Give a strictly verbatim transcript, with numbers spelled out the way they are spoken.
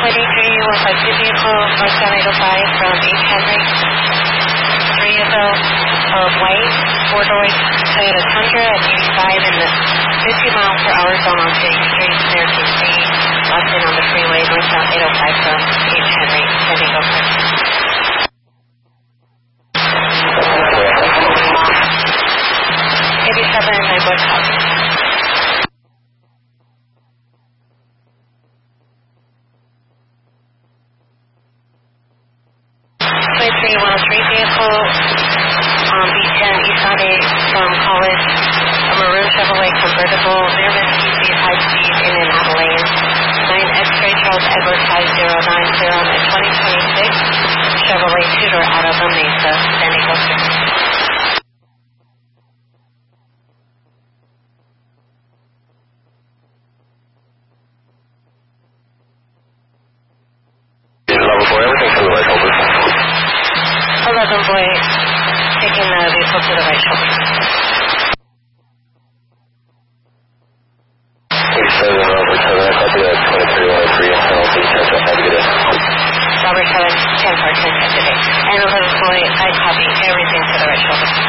twenty-three one five two vehicle, northbound eight oh five from H. Henry. three of the uh, white, four-door Toyota Tundra at eighty-five in the fifty mile per hour zone on City Street, Syracuse City, locked in on the freeway, northbound eight oh five from H. Henry, San Diego. eighty-seven, nine West Copy. twenty-three one oh three vehicle on B ten East Sunday from College, a maroon Chevrolet convertible, near Mississippi, high speed in and out of lanes. nine X-ray Charles Edward five zero nine zero on a twenty twenty-six Chevrolet two-door out of La Mesa, San Diego. eleven boy, taking the vehicle to the right shoulder. eighty-seven, Robert seven, I copy that, twenty-three one oh three, and penalty, catch up, have a good day. Robert seven, ten four, ten, today. And eleven boy, I copy everything to the right shoulder.